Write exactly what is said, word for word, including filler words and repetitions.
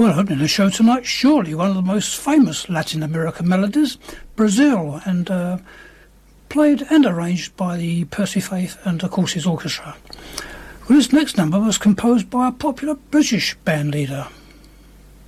Well, opening the show tonight, surely one of the most famous Latin American melodies, Brazil, and uh, played and arranged by the Percy Faith and the Courses Orchestra. Well, this next number was composed by a popular British band leader,